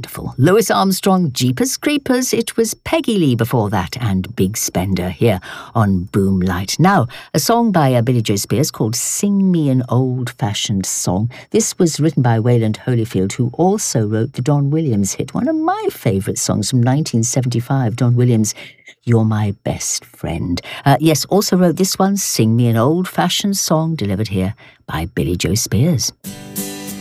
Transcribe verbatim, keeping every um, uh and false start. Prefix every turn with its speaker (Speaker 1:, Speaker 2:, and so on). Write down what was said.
Speaker 1: wonderful. Louis Armstrong, Jeepers Creepers. It was Peggy Lee before that and Big Spender here on Boomlight. Now, a song by uh, Billy Joe Spears called Sing Me an Old-Fashioned Song. This was written by Wayland Holyfield, who also wrote the Don Williams hit, one of my favourite songs from nineteen seventy-five, Don Williams' You're My Best Friend. Uh, yes, also wrote this one, Sing Me an Old-Fashioned Song, delivered here by Billy Joe Spears.